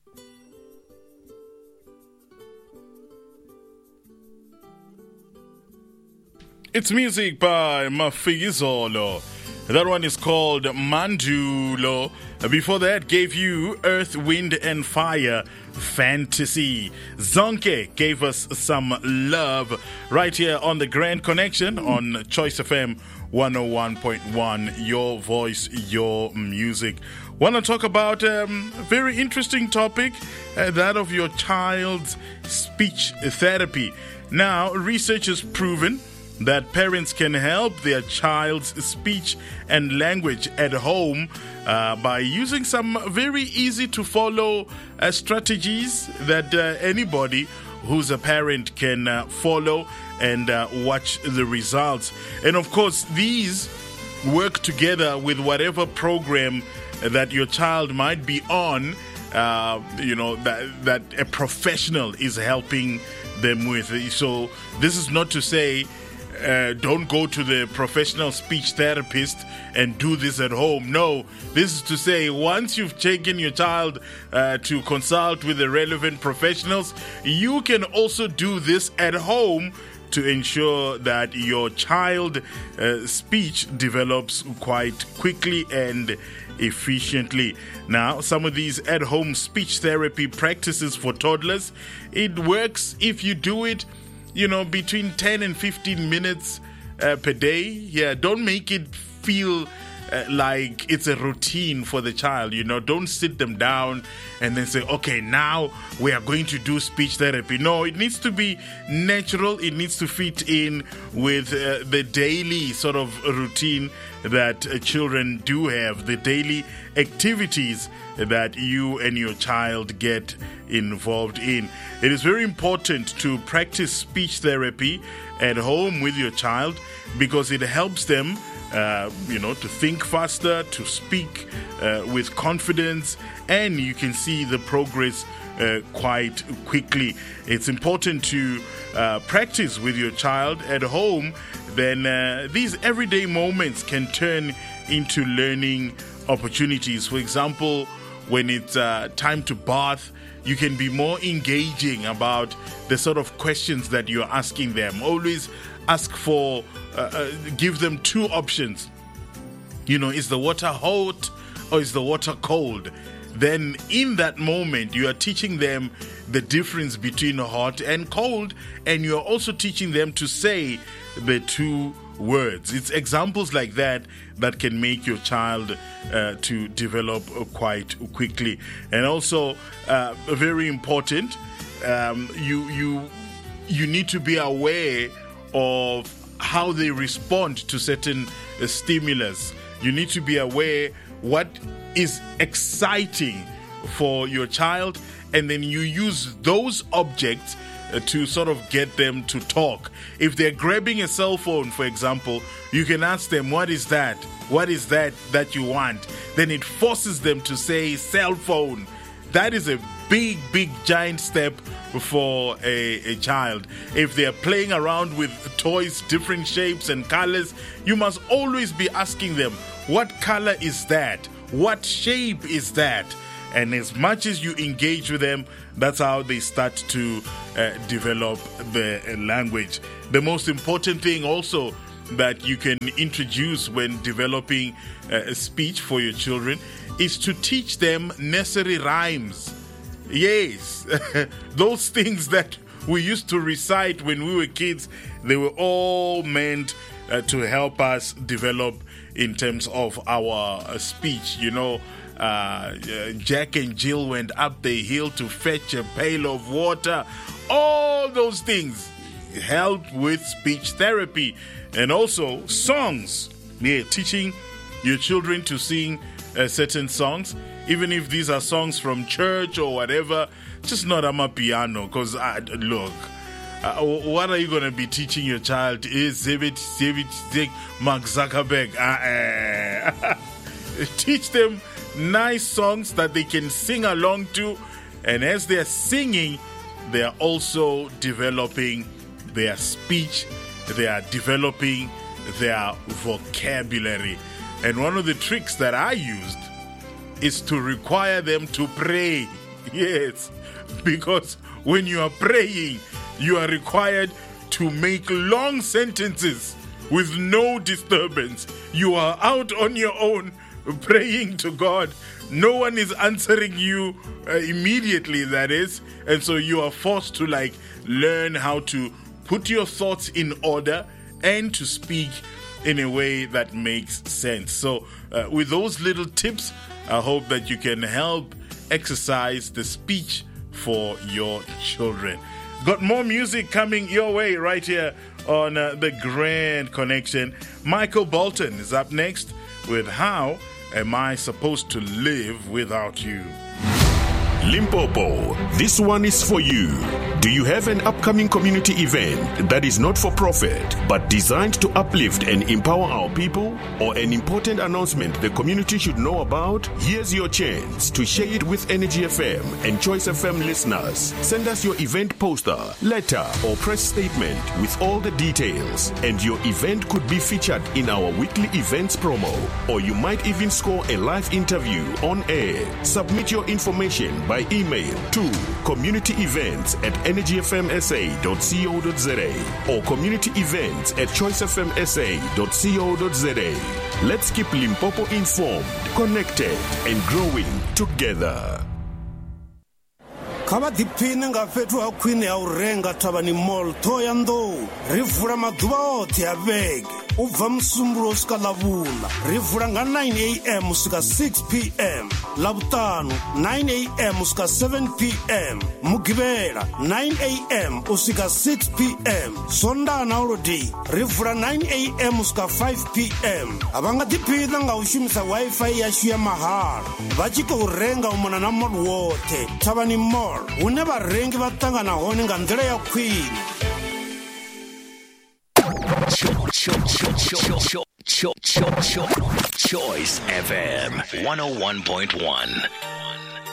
It's music by Mafizolo. That one is called Mandulo. Before that, gave you Earth, Wind and Fire Fantasy. Zonke gave us some love right here on the Grand Connection on Choice FM 101.1. Your voice, your music. Want to talk about a very interesting topic, that of your child's speech therapy. Now, research has proven that parents can help their child's speech and language at home by using some very easy to follow strategies that anybody who's a parent can follow and watch the results. And of course, these work together with whatever program that your child might be on, that a professional is helping them with. So this is not to say don't go to the professional speech therapist and do this at home. No, this is to say once you've taken your child to consult with the relevant professionals, you can also do this at home to ensure that your child speech develops quite quickly and efficiently. Now, some of these at-home speech therapy practices for toddlers, it works if you do it between 10 and 15 minutes per day. Yeah, don't make it feel like it's a routine for the child. Don't sit them down and then say, okay, now we are going to do speech therapy. No, it needs to be natural. It needs to fit in with the daily sort of routine that children do have, the daily activities that you and your child get involved in. It is very important to practice speech therapy at home with your child because it helps them to think faster, to speak with confidence, and you can see the progress quite quickly. It's important to practice with your child at home. Then these everyday moments can turn into learning opportunities. For example, when it's time to bath, you can be more engaging about the sort of questions that you're asking them. Always ask for, give them two options. Is the water hot or is the water cold? Then in that moment, you are teaching them the difference between hot and cold, and you're also teaching them to say the two words. It's examples like that that can make your child to develop quite quickly. And also, very important, you need to be aware of how they respond to certain stimulus. You need to be aware what is exciting for your child, and then you use those objects to sort of get them to talk. If they're grabbing a cell phone, for example, you can ask them, what is that? What is that you want? Then it forces them to say cell phone. That is a big, giant step for a child. If they're playing around with toys, different shapes and colors, you must always be asking them, what color is that? What shape is that? And as much as you engage with them, that's how they start to develop the language. The most important thing also that you can introduce when developing speech for your children is to teach them nursery rhymes. Yes, those things that we used to recite when we were kids, they were all meant to help us develop in terms of our speech. Jack and Jill went up the hill to fetch a pail of water. All those things help with speech therapy. And also songs. Yeah, teaching your children to sing certain songs, even if these are songs from church or whatever, just not amapiano. Because look, what are you going to be teaching your child? Is Mark Zuckerberg? Teach them nice songs that they can sing along to, and as they're singing, they are also developing their speech, they are developing their vocabulary. And one of the tricks that I used is to require them to pray. Yes, because when you are praying, you are required to make long sentences with no disturbance. You are out on your own praying to God. No one is answering you immediately, that is. And so you are forced to learn how to put your thoughts in order and to speak in a way that makes sense. So with those little tips, I hope that you can help exercise the speech for your children. Got more music coming your way right here on the Grand Connection. Michael Bolton is up next with How Am I Supposed to Live Without You? Limpopo, this one is for you. Do you have an upcoming community event that is not for profit but designed to uplift and empower our people, or an important announcement the community should know about? Here's your chance to share it with Energy FM and Choice FM listeners. Send us your event poster, letter, or press statement with all the details, and your event could be featured in our weekly events promo, or you might even score a live interview on air. Submit your information by email to communityevents@energyfmsa.co.za or communityevents@choicefmsa.co.za. Let's keep Limpopo informed, connected, and growing together. Kama dipine nga fethu ha khwine ya u renga Thabani Mall Thohoyandou ri vula maḓuvha oṱhe a vhege u bva musumbulo u swika ḽavhuḽa ri vula nga 9 am u swika 6 pm ḽavhuṱanu 9 am u swika 7 pm mugivhela 9 am u swika 6 pm sondaha na holodei ri vula 9 am u swika 5 pm a vha nga ḓiphina nga u shumisa Wi-Fi yashu ya mahala vha tshi khou renga u mona na mall woṱhe Thabani Mall hune vharengi vha ṱangana hone nga nḓila ya khwine. Choice FM 101.1.